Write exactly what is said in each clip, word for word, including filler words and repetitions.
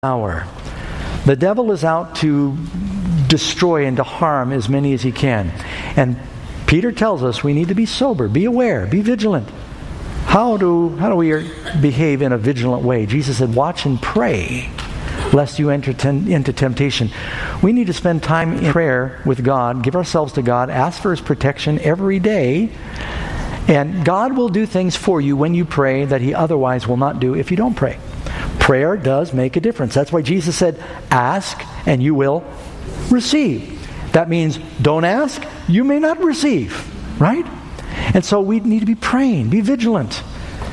hour. The devil is out to destroy and to harm as many as he can. And Peter tells us we need to be sober, be aware, be vigilant. How do, how do we behave in a vigilant way? Jesus said, watch and pray, lest you enter ten, into temptation. We need to spend time in prayer with God, give ourselves to God, ask for His protection every day. And God will do things for you when you pray that He otherwise will not do if you don't pray. Prayer does make a difference. That's why Jesus said, ask and you will receive. That means don't ask, you may not receive, right? And so we need to be praying, be vigilant.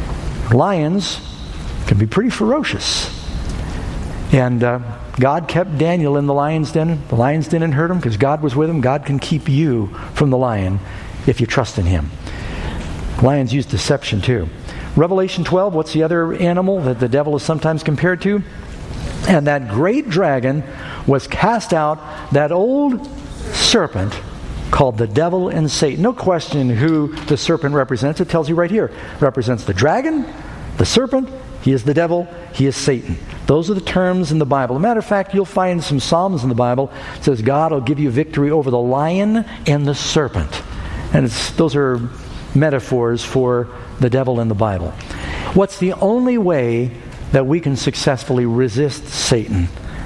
Lions can be pretty ferocious. And uh, God kept Daniel in the lion's den. The lions didn't hurt him because God was with him. God can keep you from the lion if you trust in Him. Lions use deception too. Revelation twelve, what's the other animal that the devil is sometimes compared to? And that great dragon was cast out, that old serpent called the devil and Satan. No question who the serpent represents. It tells you right here. It represents the dragon, the serpent, he is the devil, he is Satan. Those are the terms in the Bible. As a matter of fact, you'll find some Psalms in the Bible that says God will give you victory over the lion and the serpent. And it's, those are metaphors for the devil in the Bible. What's the only way that we can successfully resist Satan?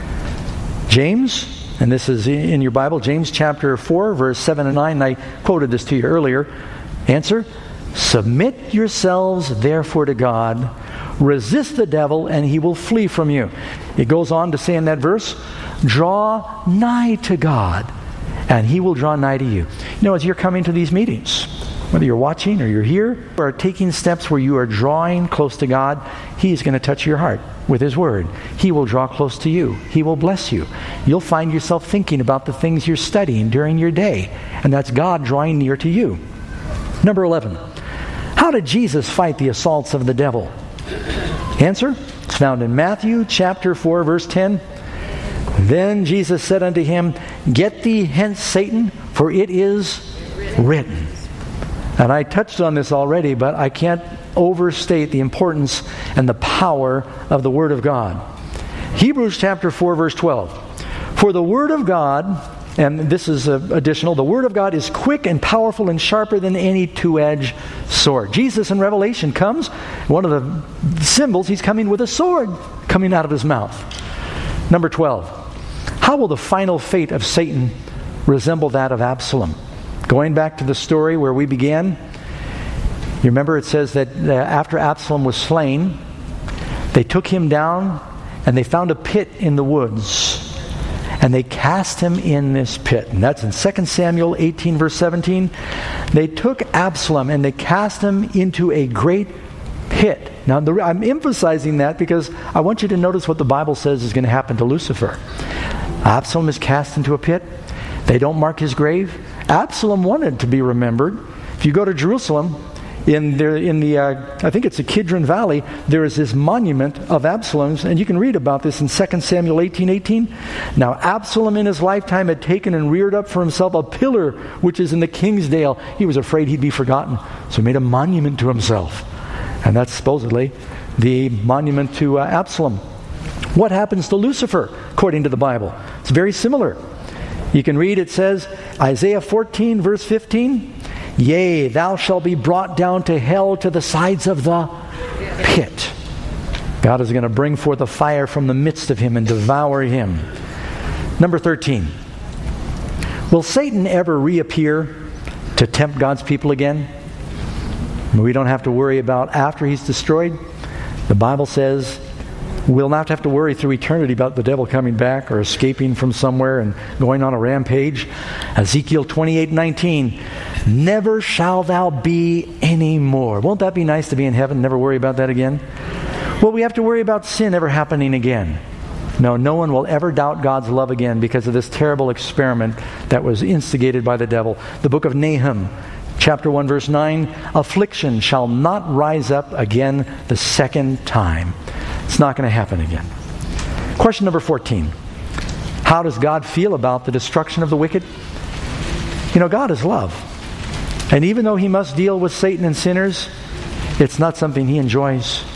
James, and this is in your Bible, James chapter four, verse seven and nine, and I quoted this to you earlier. Answer, submit yourselves therefore to God, resist the devil, and he will flee from you. It goes on to say in that verse, draw nigh to God, and He will draw nigh to you. You know, as you're coming to these meetings, whether you're watching or you're here, or taking steps where you are drawing close to God, He's going to touch your heart with His Word. He will draw close to you. He will bless you. You'll find yourself thinking about the things you're studying during your day, and that's God drawing near to you. Number eleven. How did Jesus fight the assaults of the devil? Answer, it's found in Matthew chapter four, verse ten. Then Jesus said unto him, get thee hence, Satan, for it is written. And I touched on this already, but I can't overstate the importance and the power of the Word of God. Hebrews chapter four, verse twelve. For the Word of God, and this is uh, additional, the Word of God is quick and powerful and sharper than any two-edged sword. Jesus in Revelation comes, one of the symbols, He's coming with a sword coming out of His mouth. Number twelve. How will the final fate of Satan resemble that of Absalom? Going back to the story where we began, you remember it says that uh, after Absalom was slain, they took him down and they found a pit in the woods. And they cast him in this pit. And that's in Second Samuel eighteen, verse seventeen. They took Absalom and they cast him into a great pit. Now, the, I'm emphasizing that because I want you to notice what the Bible says is going to happen to Lucifer. Absalom is cast into a pit. They don't mark his grave. Absalom wanted to be remembered. If you go to Jerusalem, in the, in the uh, I think it's the Kidron Valley, there is this monument of Absalom's, and you can read about this in Second Samuel eighteen eighteen. Now Absalom in his lifetime had taken and reared up for himself a pillar which is in the king's dale. He was afraid he'd be forgotten, so he made a monument to himself. And that's supposedly the monument to uh, Absalom. What happens to Lucifer, according to the Bible? It's very similar. You can read, it says, Isaiah fourteen, verse fifteen, yea, thou shalt be brought down to hell, to the sides of the pit. God is going to bring forth a fire from the midst of him and devour him. Number thirteen. Will Satan ever reappear to tempt God's people again? We don't have to worry about after he's destroyed. The Bible says we'll not have to worry through eternity about the devil coming back or escaping from somewhere and going on a rampage. Ezekiel twenty-eight nineteen, never shall thou be any more. Won't that be nice to be in heaven, never worry about that again? Well, we have to worry about sin ever happening again. No, no one will ever doubt God's love again because of this terrible experiment that was instigated by the devil. The book of Nahum, chapter one, verse nine, affliction shall not rise up again the second time. It's not going to happen again. Question number fourteen. How does God feel about the destruction of the wicked? You know, God is love. And even though He must deal with Satan and sinners, it's not something He enjoys.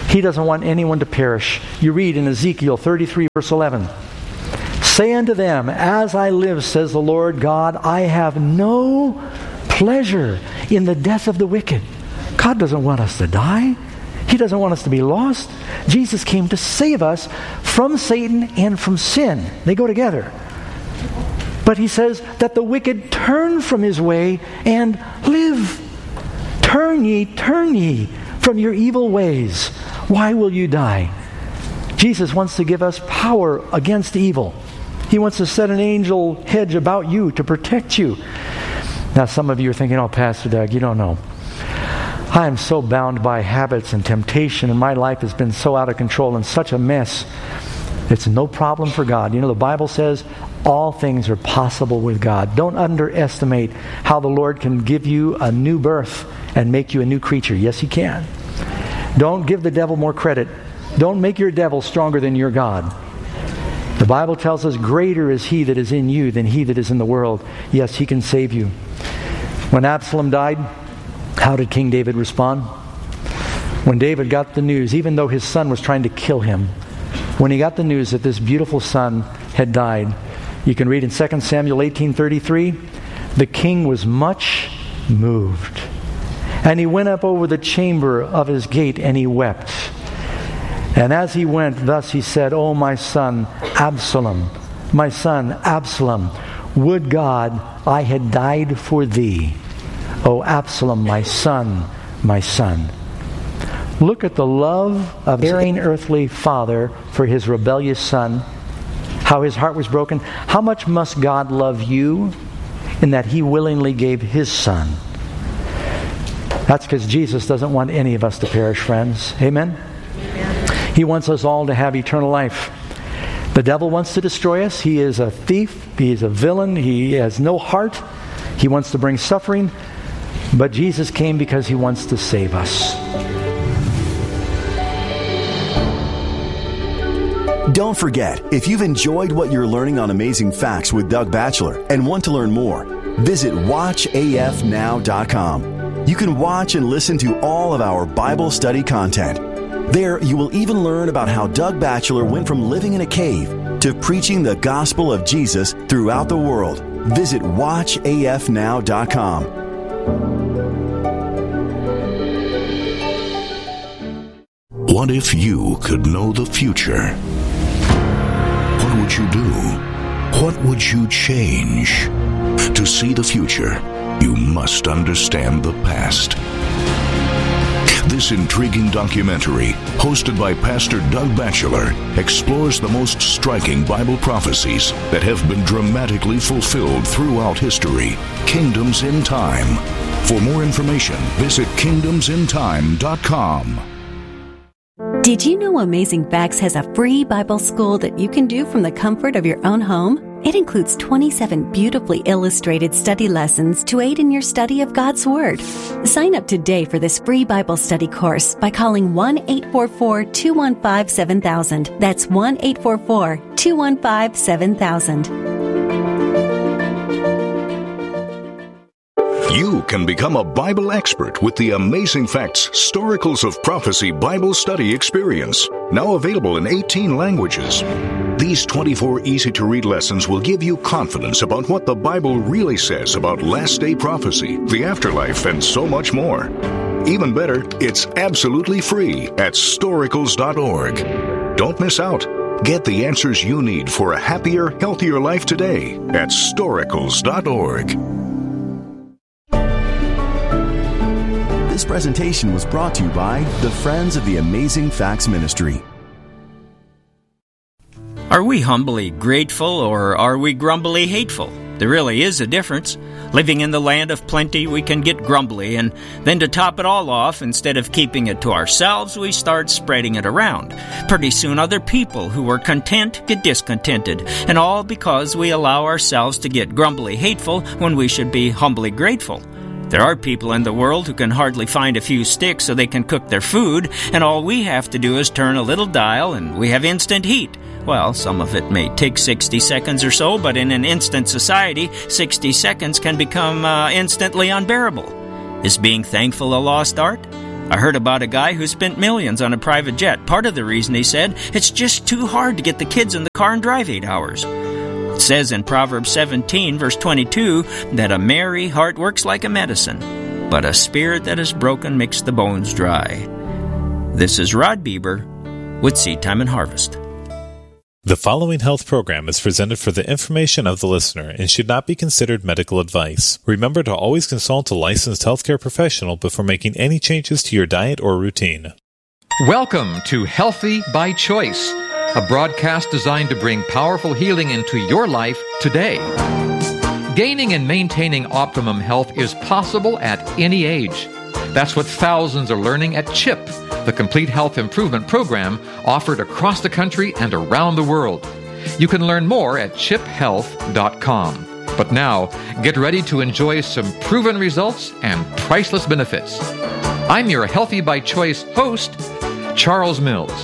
He doesn't want anyone to perish. You read in Ezekiel thirty-three, verse eleven, "Say unto them, As I live, says the Lord God, I have no pleasure in the death of the wicked." God doesn't want us to die. He doesn't want us to be lost. Jesus came to save us from Satan and from sin. They go together. But he says that the wicked turn from his way and live. Turn ye, turn ye from your evil ways. Why will you die? Jesus wants to give us power against evil. He wants to set an angel hedge about you to protect you. Now some of you are thinking, "Oh, Pastor Doug, you don't know. I am so bound by habits and temptation, and my life has been so out of control and such a mess." It's no problem for God. You know, the Bible says all things are possible with God. Don't underestimate how the Lord can give you a new birth and make you a new creature. Yes, He can. Don't give the devil more credit. Don't make your devil stronger than your God. The Bible tells us, "Greater is He that is in you than he that is in the world." Yes, He can save you. When Absalom died, how did King David respond? When David got the news, even though his son was trying to kill him, when he got the news that this beautiful son had died, you can read in Second Samuel eighteen thirty-three, the king was much moved. And he went up over the chamber of his gate and he wept. And as he went, thus he said, "O my son Absalom, my son Absalom, would God I had died for thee. O Absalom, my son, my son." Look at the love of his earthly father for his rebellious son, how his heart was broken. How much must God love you in that He willingly gave His Son? That's because Jesus doesn't want any of us to perish, friends. Amen? Amen. He wants us all to have eternal life. The devil wants to destroy us. He is a thief. He is a villain. He has no heart. He wants to bring suffering. But Jesus came because He wants to save us. Don't forget, if you've enjoyed what you're learning on Amazing Facts with Doug Batchelor and want to learn more, visit watch A F now dot com. You can watch and listen to all of our Bible study content. There, you will even learn about how Doug Batchelor went from living in a cave to preaching the gospel of Jesus throughout the world. Visit watch A F now dot com. What if you could know the future? What would you do? What would you change? To see the future, you must understand the past. This intriguing documentary, hosted by Pastor Doug Batchelor, explores the most striking Bible prophecies that have been dramatically fulfilled throughout history. Kingdoms in Time. For more information, visit kingdoms in time dot com. Did you know Amazing Facts has a free Bible school that you can do from the comfort of your own home? It includes twenty-seven beautifully illustrated study lessons to aid in your study of God's Word. Sign up today for this free Bible study course by calling one eight four four, two one five, seven thousand. That's one eight four four, two one five, seven thousand. You can become a Bible expert with the Amazing Facts Storicals of Prophecy Bible Study Experience, now available in eighteen languages. These twenty-four easy-to-read lessons will give you confidence about what the Bible really says about last-day prophecy, the afterlife, and so much more. Even better, it's absolutely free at storicals dot org. Don't miss out. Get the answers you need for a happier, healthier life today at storicals dot org. This presentation was brought to you by the Friends of the Amazing Facts Ministry. Are we humbly grateful or are we grumbly hateful? There really is a difference. Living in the land of plenty, we can get grumbly, and then to top it all off, instead of keeping it to ourselves, we start spreading it around. Pretty soon other people who were content get discontented, and all because we allow ourselves to get grumbly hateful when we should be humbly grateful. There are people in the world who can hardly find a few sticks so they can cook their food, and all we have to do is turn a little dial and we have instant heat. Well, some of it may take sixty seconds or so, but in an instant society, sixty seconds can become uh, instantly unbearable. Is being thankful a lost art? I heard about a guy who spent millions on a private jet. Part of the reason, he said, it's just too hard to get the kids in the car and drive eight hours. It says in Proverbs seventeen, verse twenty-two, that a merry heart works like a medicine, but a spirit that is broken makes the bones dry. This is Rod Bieber with Seed Time and Harvest. The following health program is presented for the information of the listener and should not be considered medical advice. Remember to always consult a licensed healthcare professional before making any changes to your diet or routine. Welcome to Healthy by Choice, a broadcast designed to bring powerful healing into your life today. Gaining and maintaining optimum health is possible at any age. That's what thousands are learning at CHIP, the Complete Health Improvement Program offered across the country and around the world. You can learn more at chip health dot com. But now, get ready to enjoy some proven results and priceless benefits. I'm your Healthy by Choice host, Charles Mills.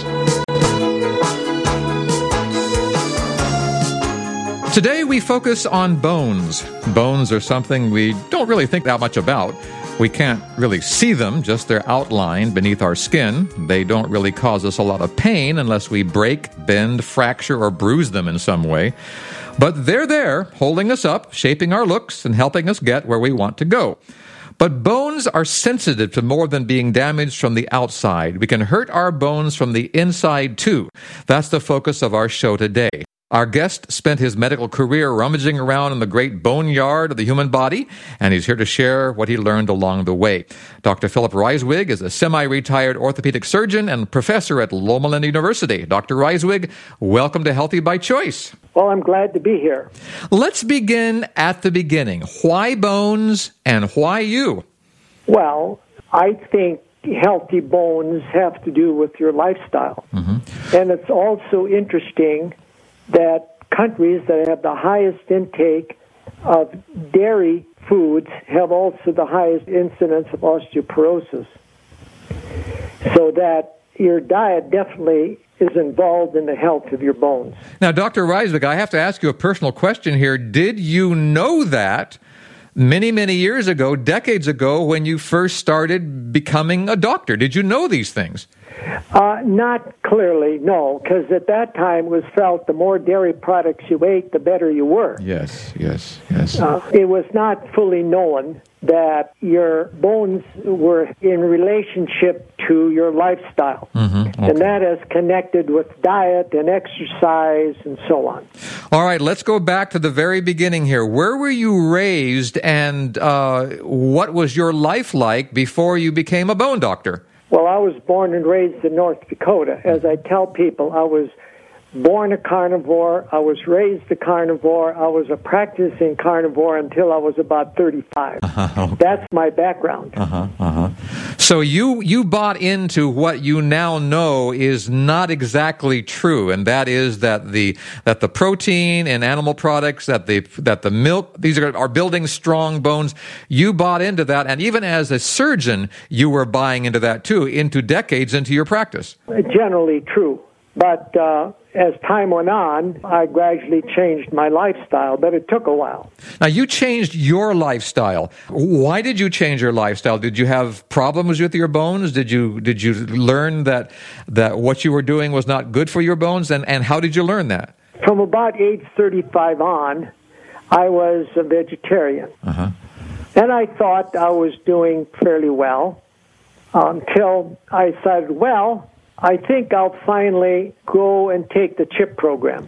Today we focus on bones. Bones are something we don't really think that much about. We can't really see them, just their outline beneath our skin. They don't really cause us a lot of pain unless we break, bend, fracture, or bruise them in some way. But they're there, holding us up, shaping our looks, and helping us get where we want to go. But bones are sensitive to more than being damaged from the outside. We can hurt our bones from the inside, too. That's the focus of our show today. Our guest spent his medical career rummaging around in the great boneyard of the human body, and he's here to share what he learned along the way. Doctor Philip Reiswig is a semi-retired orthopedic surgeon and professor at Loma Linda University. Doctor Reiswig, welcome to Healthy by Choice. Well, I'm glad to be here. Let's begin at the beginning. Why bones and why you? Well, I think healthy bones have to do with your lifestyle. Mm-hmm. And it's also interesting that countries that have the highest intake of dairy foods have also the highest incidence of osteoporosis. So that your diet definitely is involved in the health of your bones. Now, Doctor Reiswig, I have to ask you a personal question here. Did you know that many, many years ago, decades ago, when you first started becoming a doctor? Did you know these things? Uh, not clearly, no, because at that time it was felt the more dairy products you ate, the better you were. Yes, yes, yes. Uh, it was not fully known that your bones were in relationship to your lifestyle. Mm-hmm, okay. And that is connected with diet and exercise and so on. All right, let's go back to the very beginning here. Where were you raised and uh, what was your life like before you became a bone doctor? Well, I was born and raised in North Dakota. As I tell people, I was born a carnivore. I was raised a carnivore. I was a practicing carnivore until I was about thirty-five. Uh-huh, okay. That's my background. Uh-huh, uh-huh. So you, you bought into what you now know is not exactly true, and that is that the that the protein in animal products, that the that the milk, these are, are building strong bones. You bought into that, and even as a surgeon, you were buying into that too, into decades into your practice. Generally true. But uh, as time went on, I gradually changed my lifestyle, but it took a while. Now, you changed your lifestyle. Why did you change your lifestyle? Did you have problems with your bones? Did you did you learn that that what you were doing was not good for your bones? And, and how did you learn that? From about age thirty-five on, I was a vegetarian. Uh-huh. And I thought I was doing fairly well until I decided, well, I think I'll finally go and take the CHIP program.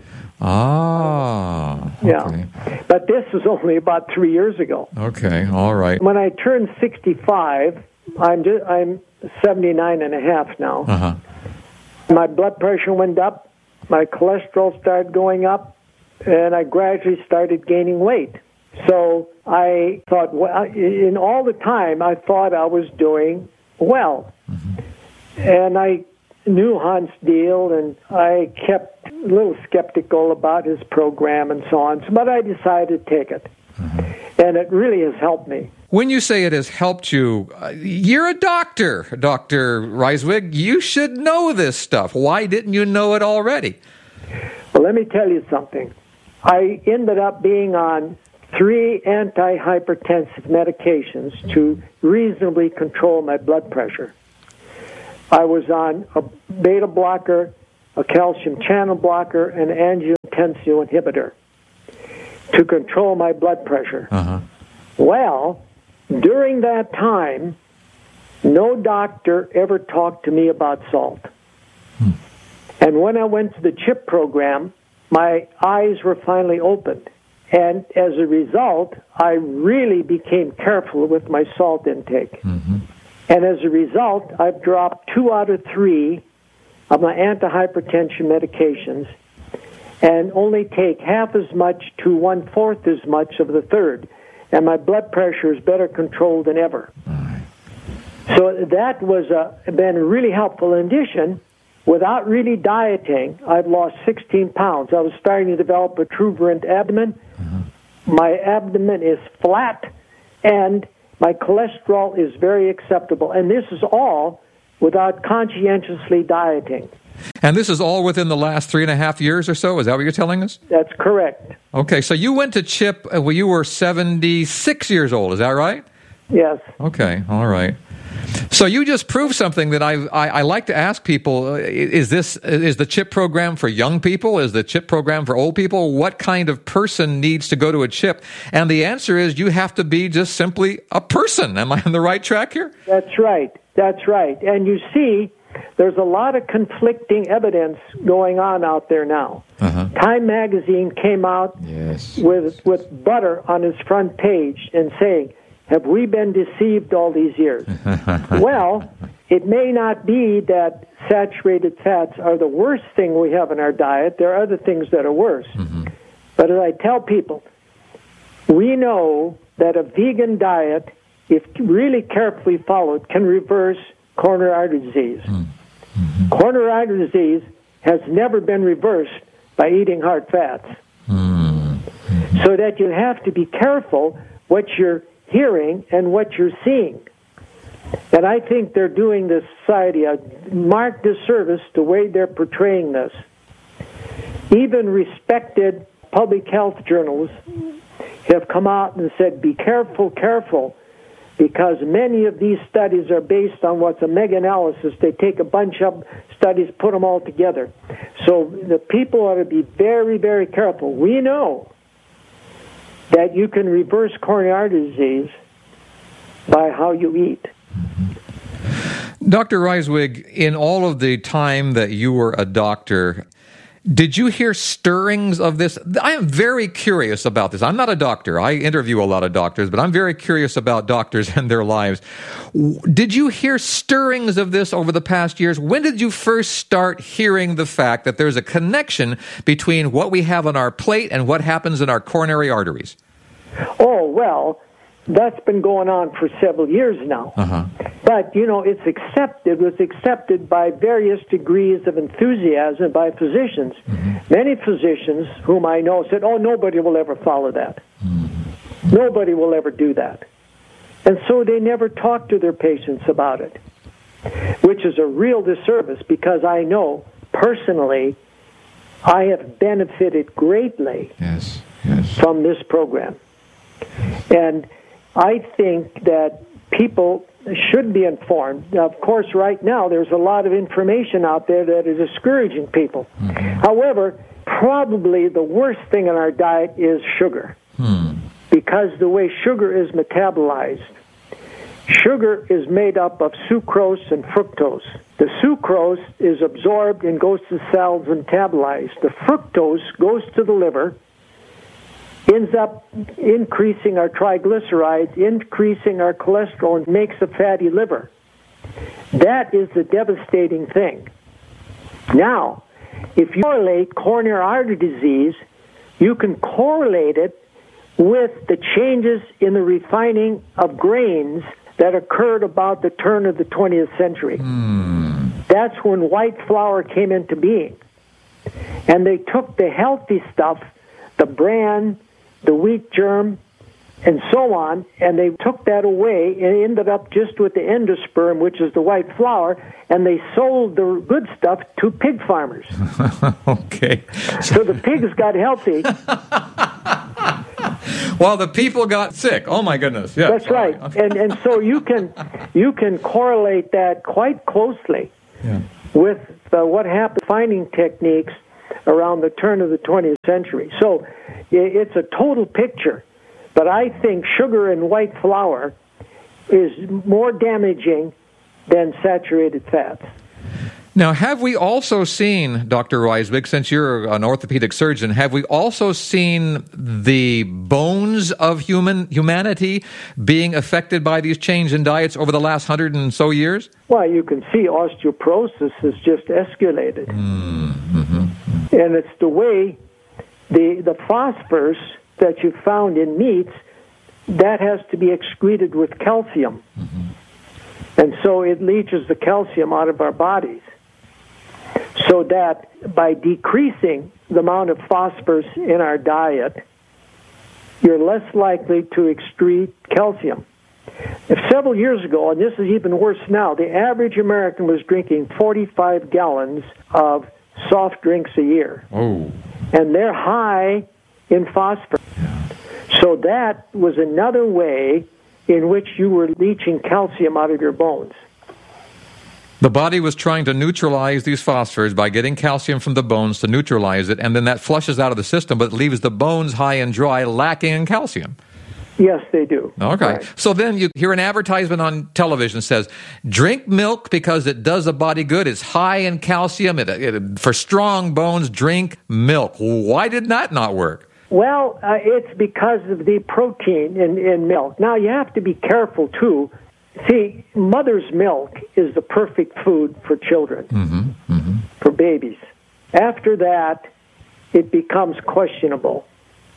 Ah, okay. Yeah. But this was only about three years ago. Okay, all right. When I turned sixty-five, I'm just, I'm seventy-nine and a half now. Uh-huh. My blood pressure went up, my cholesterol started going up, and I gradually started gaining weight. So I thought, well, in all the time, I thought I was doing well. Mm-hmm. And I knew Hans Deal, and I kept a little skeptical about his program and so on, but I decided to take it. Mm-hmm. And it really has helped me. When you say it has helped you, uh, you're a doctor, Doctor Reiswig. You should know this stuff. Why didn't you know it already? Well, let me tell you something. I ended up being on three antihypertensive medications to reasonably control my blood pressure. I was on a beta blocker, a calcium channel blocker, and angiotensin inhibitor to control my blood pressure. Uh-huh. Well, during that time, no doctor ever talked to me about salt. Hmm. And when I went to the CHIP program, my eyes were finally opened. And as a result, I really became careful with my salt intake. Mm-hmm. And as a result, I've dropped two out of three of my antihypertension medications and only take half as much to one-fourth as much of the third. And my blood pressure is better controlled than ever. Right. So that was uh, been really helpful. In addition, without really dieting, I've lost sixteen pounds. I was starting to develop a protuberant abdomen. Mm-hmm. My abdomen is flat, and my cholesterol is very acceptable. And this is all without conscientiously dieting. And this is all within the last three and a half years or so? Is that what you're telling us? That's correct. Okay, so you went to CHIP when you were seventy-six years old, is that right? Yes. Okay, all right. So you just proved something that I, I I like to ask people: Is this is the CHIP program for young people? Is the CHIP program for old people? What kind of person needs to go to a CHIP? And the answer is you have to be just simply a person. Am I on the right track here? That's right. That's right. And you see, there's a lot of conflicting evidence going on out there now. Uh-huh. Time magazine came out yes. with with butter on its front page and saying, have we been deceived all these years? Well, it may not be that saturated fats are the worst thing we have in our diet. There are other things that are worse. Mm-hmm. But as I tell people, we know that a vegan diet, if really carefully followed, can reverse coronary artery disease. Mm-hmm. Coronary artery disease has never been reversed by eating hard fats. Mm-hmm. So that you have to be careful what you're hearing and what you're seeing. And I think they're doing this society a marked disservice the way they're portraying this. Even respected public health journals have come out and said, be careful, careful, because many of these studies are based on what's a mega-analysis. They take a bunch of studies, put them all together. So the people ought to be very, very careful. We know that you can reverse coronary artery disease by how you eat. Doctor Reiswig, in all of the time that you were a doctor, did you hear stirrings of this? I am very curious about this. I'm not a doctor. I interview a lot of doctors, but I'm very curious about doctors and their lives. Did you hear stirrings of this over the past years? When did you first start hearing the fact that there's a connection between what we have on our plate and what happens in our coronary arteries? Oh, well, that's been going on for several years now. Uh-huh. But, you know, it's accepted, was accepted by various degrees of enthusiasm by physicians. Mm-hmm. Many physicians whom I know said, oh, nobody will ever follow that. Mm-hmm. Nobody will ever do that. And so they never talk to their patients about it, which is a real disservice because I know personally I have benefited greatly yes, yes. from this program. And I think that people should be informed. Now, of course, right now there's a lot of information out there that is discouraging people. Mm-hmm. However, probably the worst thing in our diet is sugar. Hmm. Because the way sugar is metabolized, sugar is made up of sucrose and fructose. The sucrose is absorbed and goes to cells and metabolized. The fructose goes to the liver, ends up increasing our triglycerides, increasing our cholesterol, and makes a fatty liver. That is the devastating thing. Now, if you correlate coronary artery disease, you can correlate it with the changes in the refining of grains that occurred about the turn of the twentieth century. Mm. That's when white flour came into being. And they took the healthy stuff, the bran, the wheat germ, and so on, and they took that away and ended up just with the endosperm, which is the white flour, and they sold the good stuff to pig farmers. Okay. So the pigs got healthy. While the people got sick. Oh my goodness. Yeah. That's right. And and so you can you can correlate that quite closely. Yeah. with uh, what happened finding techniques around the turn of the twentieth century. So it's a total picture, but I think sugar and white flour is more damaging than saturated fats. Now, have we also seen, Doctor Reiswig, since you're an orthopedic surgeon, have we also seen the bones of human humanity being affected by these changes in diets over the last hundred and so years? Well, you can see osteoporosis has just escalated. Mm-hmm. And it's the way the, the phosphorus that you found in meats, that has to be excreted with calcium. Mm-hmm. And so it leaches the calcium out of our bodies. So that by decreasing the amount of phosphorus in our diet, you're less likely to excrete calcium. If several years ago, and this is even worse now, the average American was drinking forty-five gallons of soft drinks a year. Oh. And they're high in phosphorus. Yeah. So that was another way in which you were leaching calcium out of your bones. The body was trying to neutralize these phosphors by getting calcium from the bones to neutralize it, and then that flushes out of the system, but it leaves the bones high and dry, lacking in calcium. Yes, they do. Okay. Right. So then you hear an advertisement on television that says, drink milk because it does the body good. It's high in calcium. It, it, for strong bones, drink milk. Why did that not work? Well, uh, it's because of the protein in, in milk. Now, you have to be careful, too. See, mother's milk is the perfect food for children, mm-hmm, mm-hmm. for babies. After that, it becomes questionable.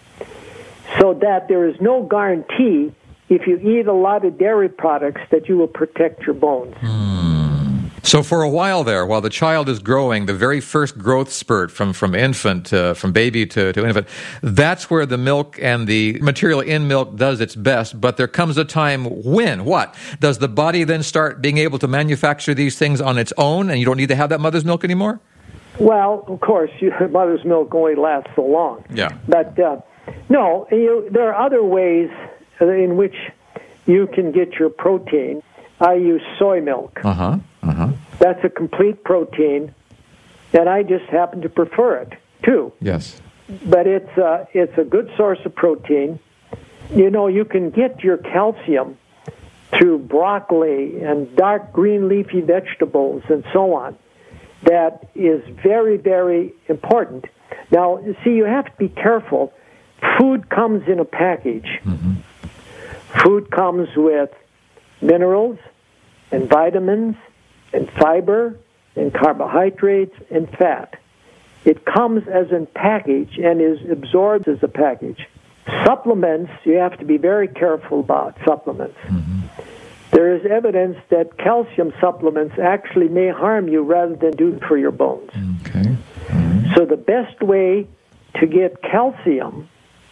So that there is no guarantee, if you eat a lot of dairy products, that you will protect your bones. Mm. So for a while there, while the child is growing, the very first growth spurt from, from infant, uh, from baby to, to infant, that's where the milk and the material in milk does its best. But there comes a time when, what? Does the body then start being able to manufacture these things on its own, and you don't need to have that mother's milk anymore? Well, of course, you, mother's milk only lasts so long. Yeah. But, uh, no, you, there are other ways in which you can get your protein. I use soy milk. Uh-huh, uh-huh. That's a complete protein, and I just happen to prefer it, too. Yes. But it's a, it's a good source of protein. You know, you can get your calcium through broccoli and dark green leafy vegetables and so on. That is very, very important. Now, see, you have to be careful. Food comes in a package. Mm-hmm. Food comes with minerals and vitamins and fiber and carbohydrates and fat. It comes as a package and is absorbed as a package. Supplements, you have to be very careful about supplements. Mm-hmm. There is evidence that calcium supplements actually may harm you rather than do for your bones. Okay. Mm-hmm. So the best way to get calcium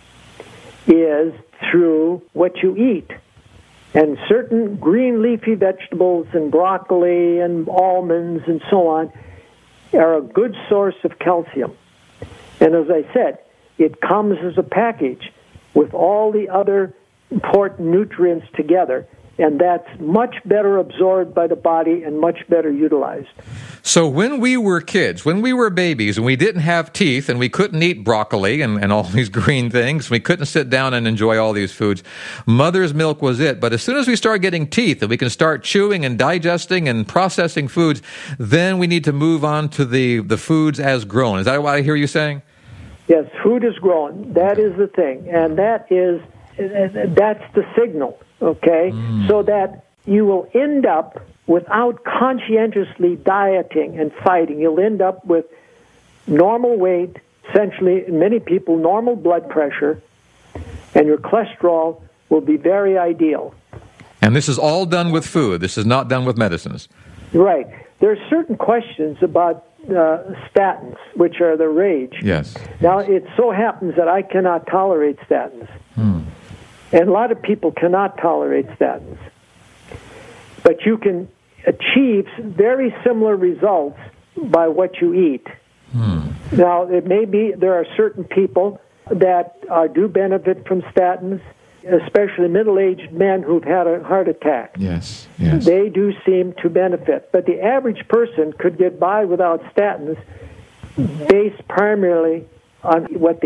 is through what you eat. And certain green leafy vegetables and broccoli and almonds and so on are a good source of calcium. And as I said, it comes as a package with all the other important nutrients together, and that's much better absorbed by the body and much better utilized. So when we were kids, when we were babies, and we didn't have teeth, and we couldn't eat broccoli and, and all these green things, we couldn't sit down and enjoy all these foods, mother's milk was it. But as soon as we start getting teeth and we can start chewing and digesting and processing foods, then we need to move on to the, the foods as grown. Is that what I hear you saying? Yes, food is grown. That is the thing. And that is, that's the signal, okay? Mm. So that you will end up without conscientiously dieting and fighting. You'll end up with normal weight, essentially, in many people, normal blood pressure, and your cholesterol will be very ideal. And this is all done with food. This is not done with medicines. Right. There are certain questions about uh, statins, which are the rage. Yes. Now, it so happens that I cannot tolerate statins. Hmm. And a lot of people cannot tolerate statins. But you can achieve very similar results by what you eat. Hmm. Now, it may be there are certain people that uh, do benefit from statins. especially middle-aged men who've had a heart attack. Yes, yes. They do seem to benefit. But the average person could get by without statins based primarily on what they